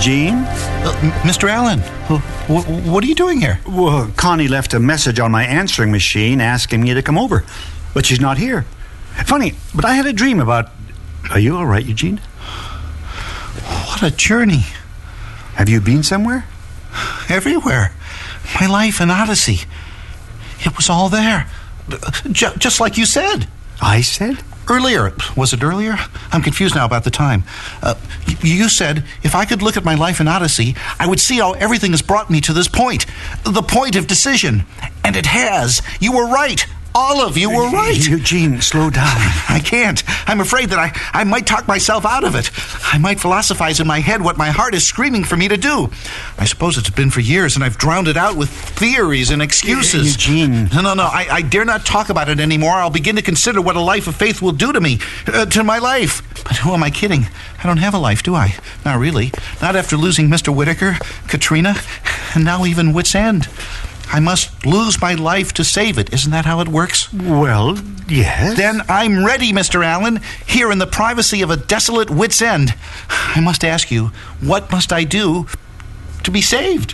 Eugene? Mr. Allen, what are you doing here? Well, Connie left a message on my answering machine asking me to come over, but she's not here. Funny, but I had a dream about... Are you all right, Eugene? What a journey. Have you been somewhere? Everywhere. My life an odyssey. It was all there. Just like you said. I said? Earlier. Was it earlier? I'm confused now about the time. You said if I could look at my life in Odyssey, I would see how everything has brought me to this point. The point of decision. And it has. You were right. All of you were right. Eugene, slow down. I can't. I'm afraid that I might talk myself out of it. I might philosophize in my head what my heart is screaming for me to do. I suppose it's been for years, and I've drowned it out with theories and excuses. Eugene. No. I dare not talk about it anymore. I'll begin to consider what a life of faith will do to me, to my life. But who am I kidding? I don't have a life, do I? Not really. Not after losing Mr. Whitaker, Katrina, and now even Wit's End. I must lose my life to save it. Isn't that how it works? Well, yes. Then I'm ready, Mr. Allen, here in the privacy of a desolate Wit's End. I must ask you, what must I do to be saved?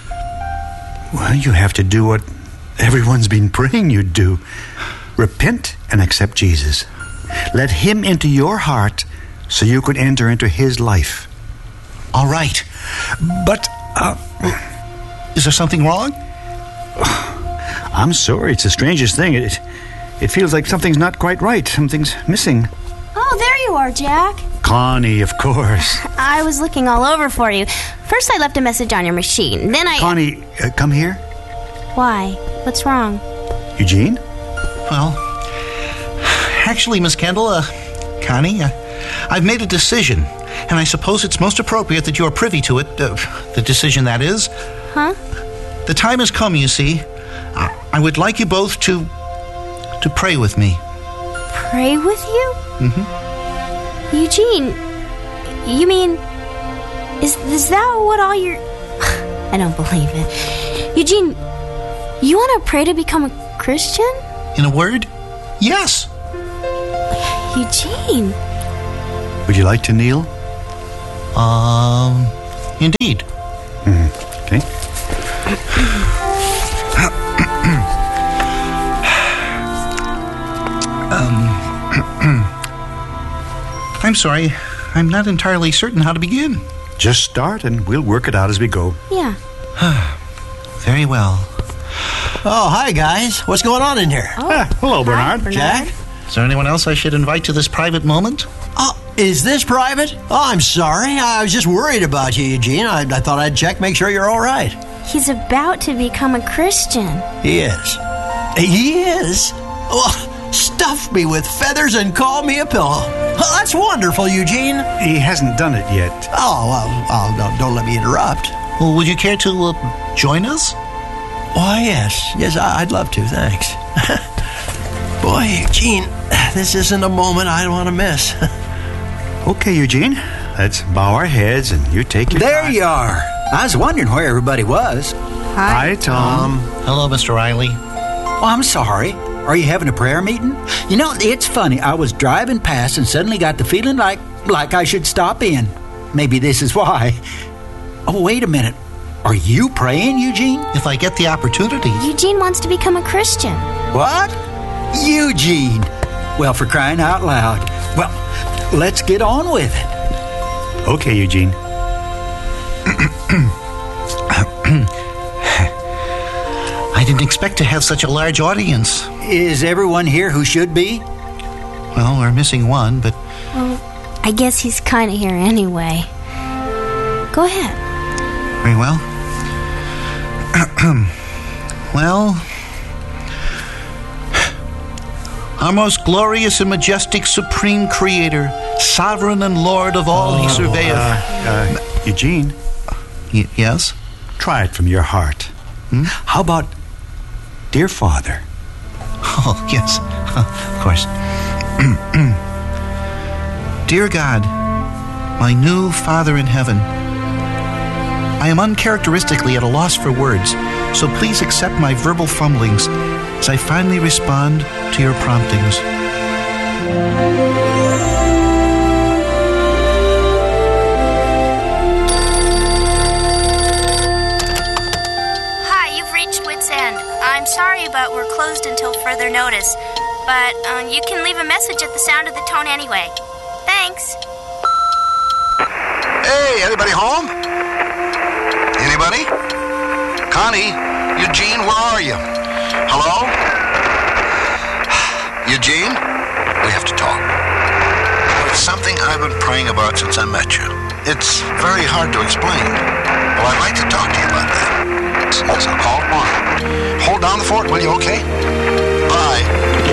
Well, you have to do what everyone's been praying you'd do. Repent and accept Jesus. Let him into your heart so you could enter into his life. All right. But, is there something wrong? I'm sorry, it's the strangest thing. It feels like something's not quite right. Something's missing. Oh, there you are, Jack. Connie, of course. I was looking all over for you. First I left a message on your machine. Then I... Connie, come here. Why? What's wrong? Eugene? Well, actually, Miss Kendall, Connie, I've made a decision. And I suppose it's most appropriate that you're privy to it. The decision, that is. Huh? The time has come, you see. I would like you both to pray with me. Pray with you? Mm-hmm. Eugene, you mean... Is that what all your... I don't believe it. Eugene, you want to pray to become a Christian? In a word, yes. Eugene. Would you like to kneel? Indeed. Mm-hmm. Okay. I'm sorry. I'm not entirely certain how to begin. Just start and we'll work it out as we go. Yeah. Very well. Oh, hi, guys. What's going on in here? Oh, hello, Bernard. Jack? Is there anyone else I should invite to this private moment? Is this private? Oh, I'm sorry. I was just worried about you, Eugene. I thought I'd check, make sure you're all right. He's about to become a Christian. He is. He is? Well, stuff me with feathers and call me a pillow. Oh, that's wonderful, Eugene. He hasn't done it yet. Oh, well, don't let me interrupt. Well, would you care to join us? Why, yes. Yes, I'd love to, thanks. Boy, Eugene, this isn't a moment I want to miss. Okay, Eugene. Let's bow our heads and you take your There time. you are. I was wondering where everybody was. Hi, Tom. Hello, Mr. Riley. Oh, I'm sorry. Are you having a prayer meeting? You know, it's funny. I was driving past and suddenly got the feeling like I should stop in. Maybe this is why. Oh, wait a minute. Are you praying, Eugene? If I get the opportunity. Eugene wants to become a Christian. What? Eugene. Well, for crying out loud. Well, let's get on with it. Okay, Eugene. I didn't expect to have such a large audience. Is everyone here who should be? Well, we're missing one, but... Well, I guess he's kind of here anyway. Go ahead. Very well. Well... Our most glorious and majestic supreme creator, sovereign and Lord of all he surveyeth. Eugene, Yes? try it from your heart. How about, dear Father? Oh, yes. Of course. Dear God, my new Father in heaven, I am uncharacteristically at a loss for words, so please accept my verbal fumblings as I finally respond to your promptings. further notice. But you can leave a message at the sound of the tone anyway. Thanks. Hey, anybody home? Anybody? Connie? Eugene, where are you? Hello? Eugene? We have to talk. It's something I've been praying about since I met you. It's very hard to explain. Well, I'd like to talk to you about that. Yes, I'll call tomorrow. Hold down the fort, will you, okay? Bye.